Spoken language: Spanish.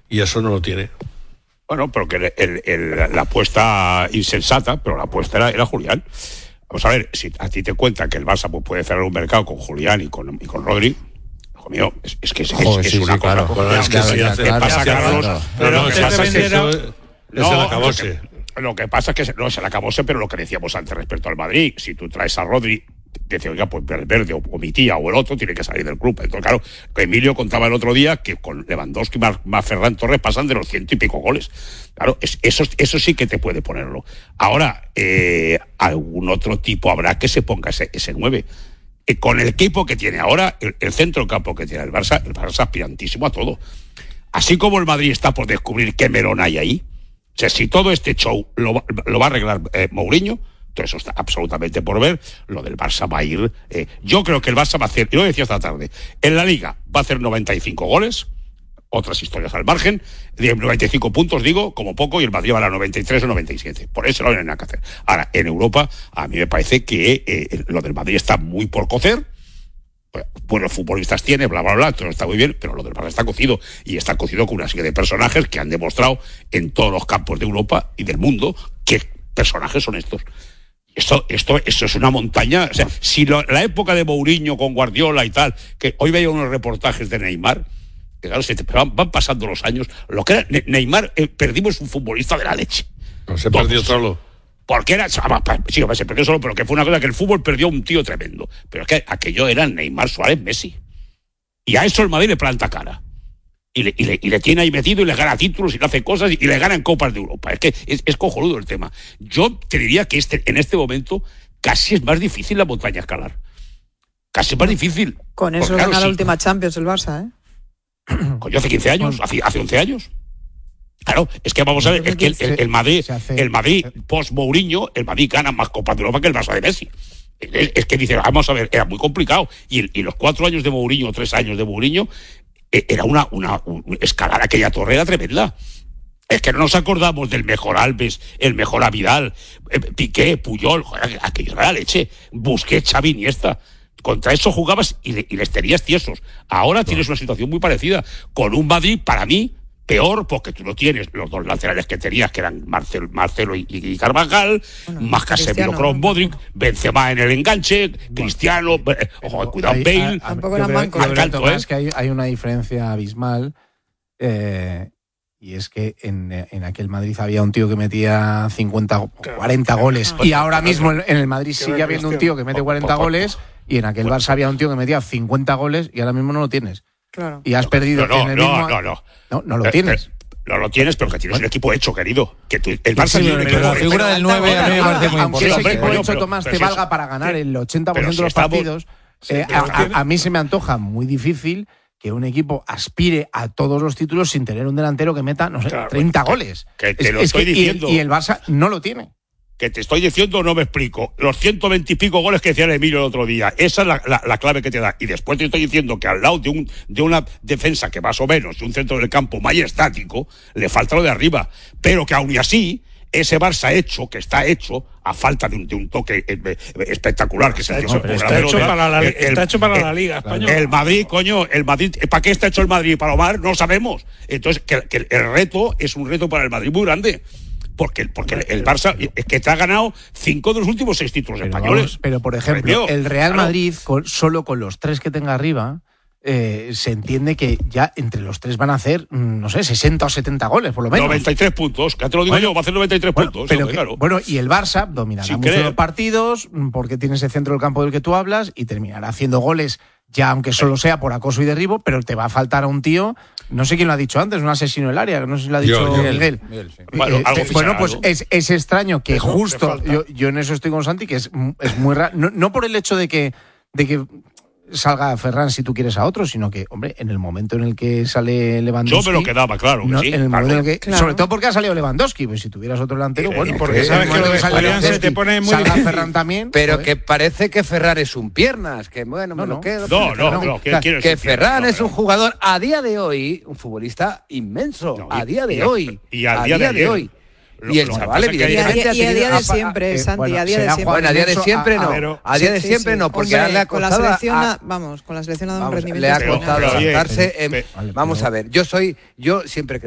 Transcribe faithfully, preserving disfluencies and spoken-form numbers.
Y eso no lo tiene. Bueno, pero que el, el, la apuesta insensata, pero la apuesta era, era Julián. Vamos a ver, si a ti te cuentan que el Barça pues, puede cerrar un mercado con Julián y con, y con Rodri, hijo mío, es, es que es, Joder, es, sí, es una sí, cosa... claro. Bueno, es que sí, hace, ¿Qué pasa, hace, Carlos? claro. Pero No, lo no, que pasa es que... eso es No, el acabose. Lo que, lo que pasa es que no se le acabose, pero lo que decíamos antes respecto al Madrid, si tú traes a Rodri, dice, oiga, pues el verde o, o mi tía o el otro tiene que salir del club. Entonces, claro, Emilio contaba el otro día que con Lewandowski más, más Ferran Torres pasan de los ciento y pico goles. Claro, es, eso, eso sí que te puede ponerlo. Ahora, eh, algún otro tipo habrá que se ponga ese, ese nueve. Eh, con el equipo que tiene ahora, el, el centro del campo que tiene el Barça, el Barça es aspirantísimo a todo. Así como el Madrid está por descubrir qué melón hay ahí. O sea, si todo este show lo va, lo va a arreglar eh, Mourinho, todo eso está absolutamente por ver. Lo del Barça va a ir... Eh, yo creo que el Barça va a hacer, yo lo decía esta tarde, en la Liga va a hacer noventa y cinco goles, otras historias al margen, de noventa y cinco puntos, digo, como poco, y el Madrid va a la noventa y tres o noventa y siete. Por eso no hay nada que hacer. Ahora, en Europa, a mí me parece que eh, lo del Madrid está muy por cocer. Buenos futbolistas tiene, bla, bla, bla, todo está muy bien, pero lo del Barça está cocido, y está cocido con una serie de personajes que han demostrado en todos los campos de Europa y del mundo qué personajes son estos. Esto, esto, esto es una montaña. O sea, si lo, la época de Mourinho con Guardiola y tal, que hoy veía unos reportajes de Neymar, que claro, se te, van, van pasando los años, lo que era Neymar, eh, perdimos un futbolista de la leche. No se perdió solo. Porque era, sí, se perdió solo, pero que fue una cosa que el fútbol perdió un tío tremendo. Pero es que aquello era Neymar, Suárez, Messi. Y a eso el Madrid le planta cara. Y le, y, le, y le tiene ahí metido y le gana títulos y le hace cosas y, y le gana en Copas de Europa. Es que es, es cojonudo el tema. Yo te diría que este, en este momento casi es más difícil la montaña escalar. Casi es más difícil. Con eso Porque, gana claro, la sí. última Champions el Barça, ¿eh? Coño, hace quince años, hace, hace once años. Claro, es que vamos a ver, es que el, el, el Madrid, el Madrid post-Mourinho, el Madrid gana más Copas de Europa que el Barça de Messi. Es, es que dice, vamos a ver, era muy complicado. Y, y los cuatro años de Mourinho, tres años de Mourinho, era una, una, una escalar aquella torre era tremenda. Es que no nos acordamos del mejor Alves, el mejor Avidal, eh, Piqué, Puyol, joder, aquello era la leche. Busquets, Xavi, Iniesta. Contra eso jugabas y, le, y les tenías tiesos. Ahora no. Tienes una situación muy parecida, con un Madrid, para mí, peor, porque tú no tienes los dos laterales que tenías, que eran Marcelo, Marcelo y, y Carvajal, bueno, más Casemiro, Kroos, Modric, Benzema en el enganche, bueno, Cristiano, eh, ojo, cuidado, hay, Bale. A, a, Tampoco eran bancos. Yo creo, Tomás, ¿eh? que hay, hay una diferencia abismal, eh, y es que en, en aquel Madrid había un tío que metía cincuenta, cuarenta goles, y ahora mismo en el Madrid sigue habiendo un tío que mete cuarenta goles, y en aquel Barça había un tío que metía cincuenta goles, y ahora mismo no lo tienes. Claro. Y has no, perdido no, en el no, mismo... no, no, no, no lo eh, tienes. Eh, no lo tienes, pero que tienes bueno. un equipo hecho, querido. Que tú, el Barça sí, tiene pero la equipo figura hecho. del nueve a mí me parece muy aunque importante. ese equipo pero, hecho, pero, Tomás, pero, te valga si para ganar el ochenta por ciento si de los estamos, partidos, sí, eh, a, a, a mí se me antoja muy difícil que un equipo aspire a todos los títulos sin tener un delantero que meta, no sé, claro, treinta que, goles. Que te es, lo es estoy que, diciendo. Y, y el Barça no lo tiene. Que te estoy diciendo, no me explico. Los ciento veinte y pico goles que decía el Emilio el otro día, esa es la, la, la clave que te da. Y después te estoy diciendo que al lado de, un, de una defensa que más o menos, de un centro del campo más estático, le falta lo de arriba. Pero que aún y así, ese Barça hecho, que está hecho, a falta de un, de un toque espectacular, que está se hecho, está hecho para la, el, está hecho para el, la Liga Española. El Madrid, coño, el Madrid, ¿para qué está hecho el Madrid? ¿Para Omar? No sabemos. Entonces, que, que el reto es un reto para el Madrid muy grande. Porque, porque el, el Barça es que te ha ganado cinco de los últimos seis títulos pero españoles. Vamos, pero, por ejemplo, Premio, el Real claro. Madrid, con, solo con los tres que tenga arriba, eh, se entiende que ya entre los tres van a hacer, no sé, sesenta o setenta goles, por lo menos. noventa y tres puntos, que te lo digo bueno, yo, va a hacer noventa y tres bueno, puntos. Pero hombre, que, claro. Bueno, y el Barça dominará Sin mucho creer. los partidos, porque tiene ese centro del campo del que tú hablas, y terminará haciendo goles, ya aunque solo sea por acoso y derribo, pero te va a faltar a un tío... No sé quién lo ha dicho antes, un asesino del área, no sé si lo ha dicho yo, yo, Miguel. Miguel sí. Bueno, eh, algo te, bueno pues es, es extraño que eso justo, yo, yo en eso estoy con Santi, que es, es muy raro, no, no por el hecho de que, de que salga Ferran si tú quieres a otro, sino que, hombre, en el momento en el que sale Lewandowski... Yo me lo quedaba, claro, que no, sí. En el claro. momento en el que, claro. Sobre todo porque ha salido Lewandowski, pues si tuvieras otro delantero, bueno... Y porque sabes que lo de Julián se te pone muy salga difícil. Ferran también... Pero joder. que parece que Ferran es un piernas, que bueno, no, me no. lo quedo... No, no, no, no. que, O sea, que Ferran no, es un no. jugador, a día de hoy, un futbolista inmenso, No, a día de y, hoy. Y a, a día, día de, de hoy. Lo, y el lo chaval, evidentemente... Y a, y a día de a, siempre, eh, Santi, bueno, a día de siempre. Bueno, a día de siempre a, no. a, a día de sí, siempre sí, no, porque hombre, le ha con la costado... selección, A, vamos, con la selección ha dado vamos, un rendimiento... le ha costado pero, pero, adaptarse. pero, en, vamos a ver, yo soy... Yo siempre